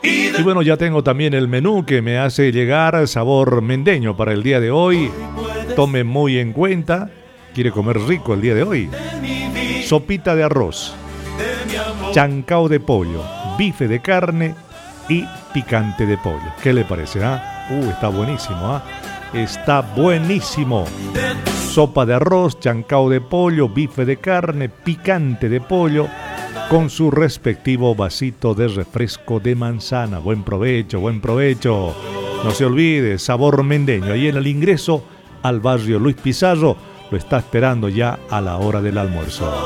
Y bueno, ya tengo también el menú que me hace llegar sabor mendeño para el día de hoy. Tome muy en cuenta. Quiere comer rico el día de hoy. Sopita de arroz, chancao de pollo, bife de carne y picante de pollo. ¿Qué le parece? Está buenísimo. Está buenísimo. Sopa de arroz, chancao de pollo, bife de carne, picante de pollo, con su respectivo vasito de refresco de manzana. Buen provecho, buen provecho. No se olvide, sabor mendeño. Ahí en el ingreso al barrio Luis Pizarro lo está esperando ya a la hora del almuerzo.